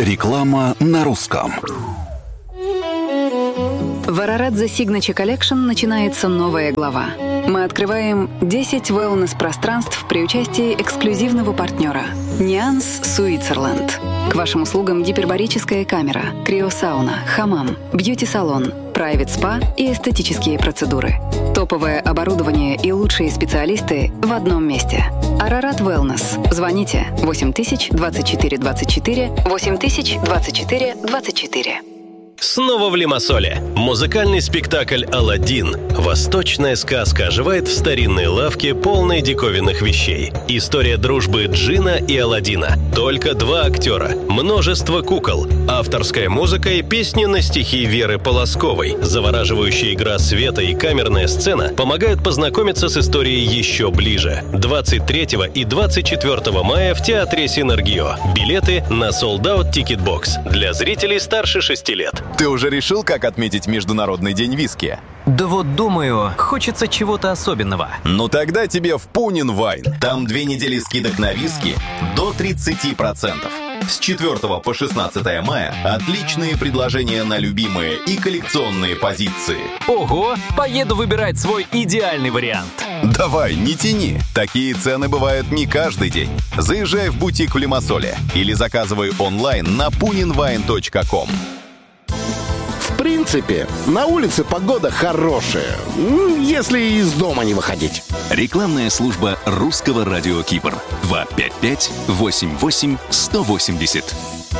Реклама на русском. В Ararat The Signature Collection начинается новая глава. Мы открываем 10 wellness-пространств при участии эксклюзивного партнера Nuance Switzerland. К вашим услугам гипербарическая камера, криосауна, хамам, бьюти-салон, private spa и эстетические процедуры. Топовое оборудование и лучшие специалисты в одном месте. Ararat Wellness. Звоните 8000 24 24 8000 24 24. Снова в Лимассоле. Музыкальный спектакль «Аладдин». Восточная сказка оживает в старинной лавке, полной диковинных вещей. История дружбы Джина и Аладдина. Только 2 актера. Множество кукол. Авторская музыка и песни на стихи Веры Полосковой. Завораживающая игра света и камерная сцена помогают познакомиться с историей еще ближе. 23 и 24 мая в Театре Синергио. Билеты на Sold Out Ticket Box. Для зрителей старше 6 лет. Ты уже решил, как отметить Международный день виски? Да вот думаю, хочется чего-то особенного. Ну тогда тебе в Пунин Вайн. Там 2 недели скидок на виски до 30%. С 4 по 16 мая отличные предложения на любимые и коллекционные позиции. Ого, поеду выбирать свой идеальный вариант. Давай, не тяни. Такие цены бывают не каждый день. Заезжай в бутик в Лимассоле или заказывай онлайн на puninvine.com. В принципе, на улице погода хорошая, если из дома не выходить. Рекламная служба русского радио Кипр. 255-88-180.